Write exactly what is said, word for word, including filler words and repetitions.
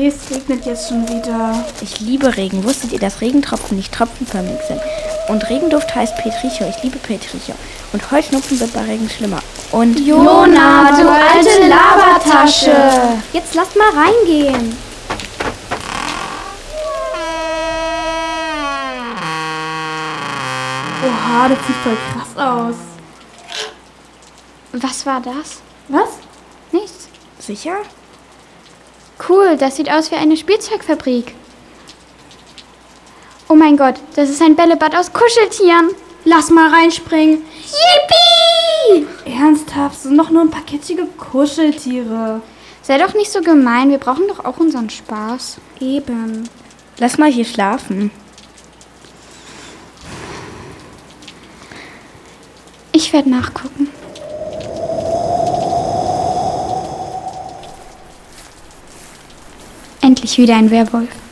Nee, es regnet jetzt schon wieder. Ich liebe Regen. Wusstet ihr, dass Regentropfen nicht tropfenförmig sind? Und Regenduft heißt Petrichor. Ich liebe Petrichor. Und Heuschnupfen wird bei Regen schlimmer. Und Jona, du alte Labertasche! Jetzt lasst mal reingehen. Oha, das sieht voll krass aus. Was war das? Was? Nichts. sicher? Cool, das sieht aus wie eine Spielzeugfabrik. Oh mein Gott, das ist ein Bällebad aus Kuscheltieren. Lass mal reinspringen. Yippie! Ernsthaft, sind doch nur ein paar kitschige Kuscheltiere. Sei doch nicht so gemein, wir brauchen doch auch unseren Spaß. Eben. Lass mal hier schlafen. Ich werde nachgucken. Endlich wieder ein Werwolf.